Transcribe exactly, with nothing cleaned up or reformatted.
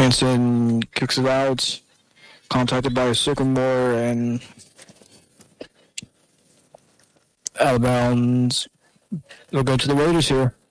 Hanson kicks it out. Contacted by Sycamore and out of bounds. They'll go to the Raiders here.